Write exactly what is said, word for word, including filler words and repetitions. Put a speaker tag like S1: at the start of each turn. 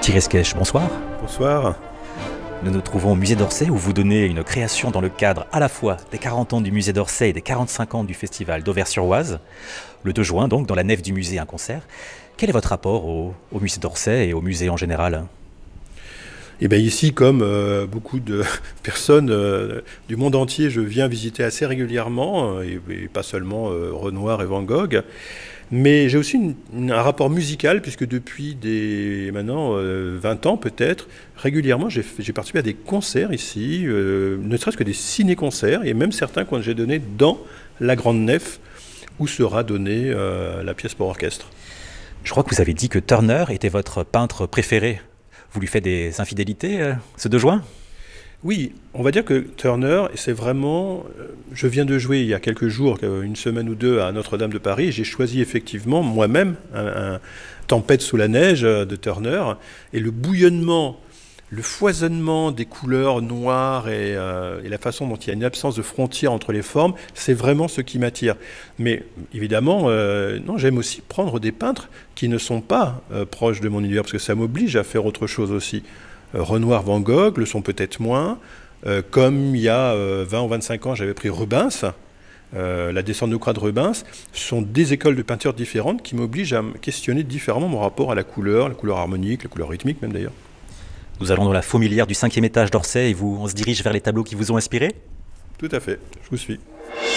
S1: Thierry Esquèche, bonsoir.
S2: Bonsoir.
S1: Nous nous trouvons au musée d'Orsay où vous donnez une création dans le cadre à la fois des quarante ans du musée d'Orsay et des quarante-cinq ans du festival d'Auvers-sur-Oise. Le deux juin, donc, dans la nef du musée, un concert. Quel est votre rapport au, au musée d'Orsay et au musée en général ?
S2: Et bien ici, comme euh, beaucoup de personnes euh, du monde entier, je viens visiter assez régulièrement, et, et pas seulement euh, Renoir et Van Gogh, mais j'ai aussi une, une, un rapport musical, puisque depuis des, maintenant euh, vingt ans peut-être, régulièrement j'ai, j'ai participé à des concerts ici, euh, ne serait-ce que des ciné-concerts, et même certains que j'ai donnés dans la grande nef, où sera donnée euh, la pièce pour orchestre.
S1: Je crois que vous avez dit que Turner était votre peintre préféré. Vous lui faites des infidélités euh, ce deux juin ?
S2: Oui, on va dire que Turner, c'est vraiment... Je viens de jouer il y a quelques jours, une semaine ou deux, à Notre-Dame de Paris, et j'ai choisi effectivement moi-même un, un Tempête sous la neige de Turner, et le bouillonnement, le foisonnement des couleurs noires et, euh, et la façon dont il y a une absence de frontières entre les formes, c'est vraiment ce qui m'attire. Mais évidemment, euh, non, j'aime aussi prendre des peintres qui ne sont pas euh, proches de mon univers, parce que ça m'oblige à faire autre chose aussi. Euh, Renoir, Van Gogh le sont peut-être moins. Euh, comme il y a euh, vingt ou vingt-cinq ans, j'avais pris Rubens, euh, la descente de croix de Rubens, ce sont des écoles de peinture différentes qui m'obligent à me questionner différemment mon rapport à la couleur, la couleur harmonique, la couleur rythmique même d'ailleurs.
S1: Nous allons dans la fourmilière du cinquième étage d'Orsay et vous, on se dirige vers les tableaux qui vous ont inspiré ?
S2: Tout à fait, je vous suis.